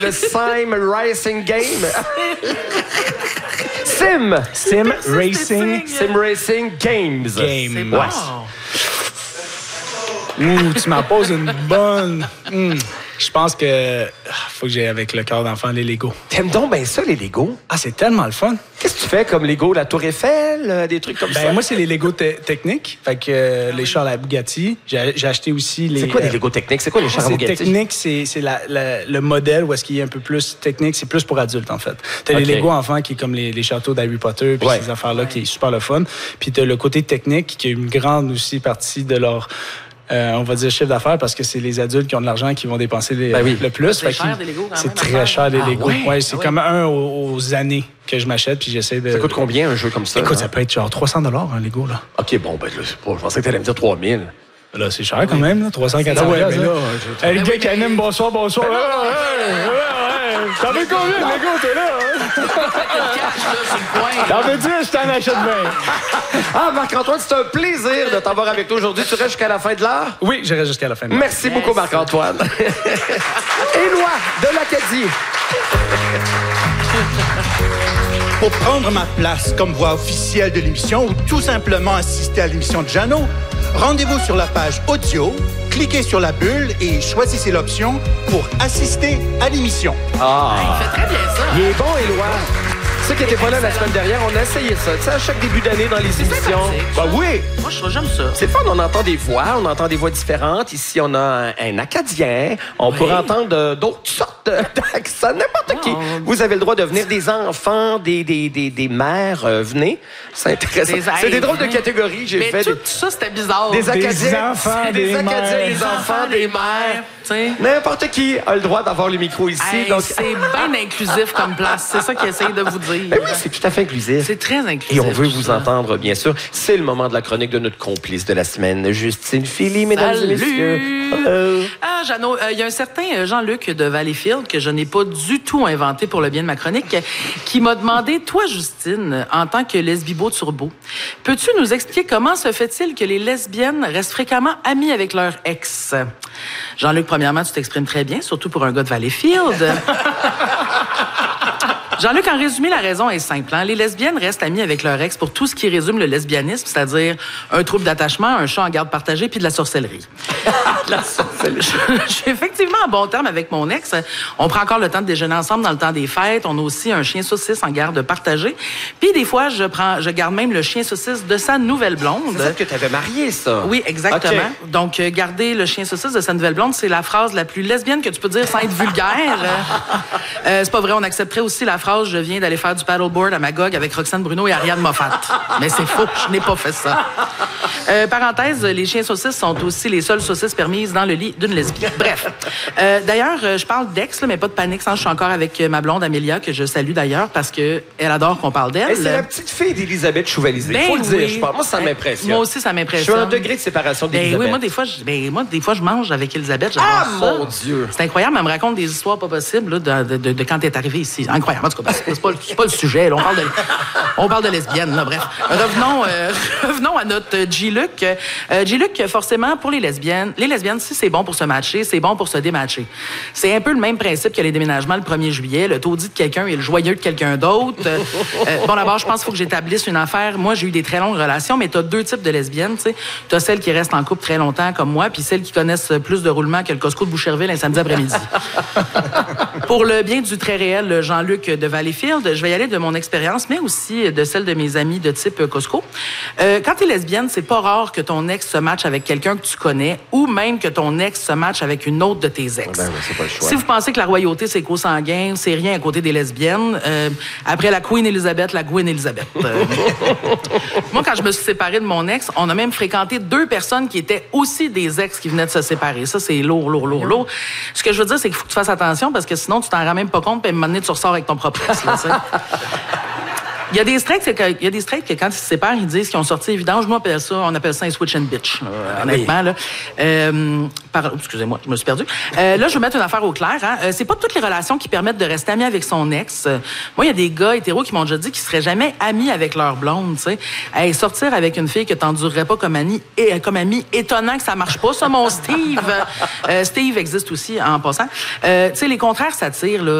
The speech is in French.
Le Sim Racing Game. Sim Racing Games. C'est bon. Tu m'en poses une bonne... Je pense que faut que j'aille avec le cœur d'enfant, les Legos. T'aimes donc bien ça, les Legos? Ah, c'est tellement le fun. Qu'est-ce que tu fais comme Lego? La Tour Eiffel? Des trucs comme ça? Moi, c'est les Legos techniques. Fait que les chars à la Bugatti. J'ai acheté aussi les... C'est quoi des Legos techniques? C'est quoi les chars à Bugatti? Technique, c'est le modèle où est-ce qu'il est un peu plus technique. C'est plus pour adultes, en fait. T'as les Legos enfants qui est comme les châteaux d'Harry Potter puis ces affaires-là qui est super le fun. Puis t'as le côté technique qui est une grande aussi partie de leur... on va dire chiffre d'affaires parce que c'est les adultes qui ont de l'argent qui vont dépenser le plus. C'est cher des Legos quand même. C'est très cher des Legos. C'est comme un aux années que je m'achète puis j'essaie de... Ça coûte combien un jeu comme ça? Écoute, ça peut être genre $300 un Lego, là. OK, bon, ben là, je pensais que t'allais me dire 3000. Là, c'est cher quand même, là, 340 $. Le gars qui anime, bonsoir. T'en veux combien, Lego, t'es là? T'en veux dire, je t'en achète bien. Marc-Antoine, c'est un plaisir de t'avoir avec toi aujourd'hui. Tu restes jusqu'à la fin de l'heure? Oui, je reste jusqu'à la fin de l'heure. Merci beaucoup, Marc-Antoine. Éloi de l'Acadie. Pour prendre ma place comme voix officielle de l'émission ou tout simplement assister à l'émission de Jeannot, rendez-vous sur la page audio, cliquez sur la bulle et choisissez l'option pour assister à l'émission. Il fait très bien ça. Il est bon, Éloi. Ceux qui n'étaient pas là la semaine dernière, on a essayé ça. Tu sais, à chaque début d'année dans les émissions. Ben oui. Moi, j'aime ça. C'est fun, on entend des voix, différentes. Ici, on a un Acadien. On pourrait entendre d'autres sortes d'accents, n'importe qui. Vous avez le droit de venir, des enfants, des mères, venez. C'est intéressant. C'est des drôles de catégories. J'ai fait tout ça, c'était bizarre. Des Acadiens, des enfants, des Acadiens, des enfants, des mères. N'importe qui a le droit d'avoir le micro ici. Donc... C'est bien inclusif comme place. C'est ça qu'ils essayent de vous dire. Ben oui, c'est tout à fait inclusif. C'est très inclusif. Et on veut vous entendre, bien sûr. C'est le moment de la chronique de notre complice de la semaine, Justine Philly, mesdames et messieurs. Jeannot, il y a un certain Jean-Luc de Valleyfield que je n'ai pas du tout inventé pour le bien de ma chronique, qui m'a demandé, toi, Justine, en tant que lesbibo turbo, peux-tu nous expliquer comment se fait-il que les lesbiennes restent fréquemment amies avec leur ex? Jean-Luc, premièrement, tu t'exprimes très bien, surtout pour un gars de Valleyfield. Jean-Luc, en résumé, la raison est simple. Les lesbiennes restent amies avec leur ex pour tout ce qui résume le lesbianisme, c'est-à-dire un trouble d'attachement, un chat en garde partagée puis de la sorcellerie. La sorcellerie. Je suis effectivement en bon terme avec mon ex. On prend encore le temps de déjeuner ensemble dans le temps des fêtes. On a aussi un chien saucisse en garde partagée. Puis des fois, je garde même le chien saucisse de sa nouvelle blonde. C'est ça que tu avais marié, ça? Oui, exactement. Okay. Donc, garder le chien saucisse de sa nouvelle blonde, c'est la phrase la plus lesbienne que tu peux dire sans être vulgaire. C'est pas vrai, on accepterait aussi la phrase « Je viens d'aller faire du paddleboard à Magog avec Roxane Bruno et Ariane Moffat ». Mais c'est faux, je n'ai pas fait ça. Parenthèse, les chiens saucisses sont aussi les seules saucisses permises dans le lit d'une lesbienne. Bref. D'ailleurs, je parle d'ex, mais pas de panique. Je suis encore avec ma blonde Amélia, que je salue d'ailleurs, parce qu'elle adore qu'on parle d'elle. C'est la petite fille d'Élisabeth Chouvalisé. Faut le dire, je pense. Moi, ça m'impressionne. Moi aussi, ça m'impressionne. Je suis en degré de séparation d'Élisabeth. Oui, moi, des fois, je mange avec Élisabeth. Ah, ça. mon Dieu! C'est incroyable. Elle me raconte des histoires pas possibles là, de quand elle est arrivée ici. Incroyable. En tout cas, c'est pas le sujet. Là. On parle de lesbiennes. Là, bref. Revenons à notre G-Luc. G-Luc, forcément, pour les lesbiennes, si c'est bon pour se matcher, c'est bon pour se dématcher. C'est un peu le même principe que les déménagements le 1er juillet. Le taudis de quelqu'un et le joyeux de quelqu'un d'autre. Bon, d'abord, je pense qu'il faut que j'établisse une affaire. Moi, j'ai eu des très longues relations, mais tu as deux types de lesbiennes. Tu as celles qui restent en couple très longtemps, comme moi, puis celles qui connaissent plus de roulements que le Costco de Boucherville un samedi après-midi. Pour le bien du très réel Jean-Luc de Valleyfield, je vais y aller de mon expérience, mais aussi de celle de mes amis de type Costco. Quand tu es lesbienne, c'est pas rare que ton ex se matche avec quelqu'un que tu connais ou même que ton ex se matche avec une autre de tes ex. Ben, c'est pas le choix. Si vous pensez que la royauté, c'est consanguin, c'est rien à côté des lesbiennes. Après la Queen Elizabeth, la Queen Elizabeth. Moi, quand je me suis séparée de mon ex, on a même fréquenté 2 personnes qui étaient aussi des ex qui venaient de se séparer. Ça, c'est lourd. Ce que je veux dire, c'est qu'il faut que tu fasses attention parce que sinon, tu t'en rends même pas compte puis à un moment donné, tu ressors avec ton propre ex. Là, Il y a des straights que quand ils se séparent, ils disent qu'ils ont sorti évidence. Nous, on appelle ça un switch and bitch, honnêtement. Là. Excusez-moi, je me suis perdu. Là, je veux mettre une affaire au clair. Hein. C'est pas toutes les relations qui permettent de rester ami avec son ex. Moi, il y a des gars hétéros qui m'ont déjà dit qu'ils seraient jamais amis avec leur blonde. T'sais. Hey, sortir avec une fille que t'endurerais pas comme ami, étonnant que ça marche pas, ça, mon Steve. Steve existe aussi, en passant. Tu sais, les contraires s'attirent, là.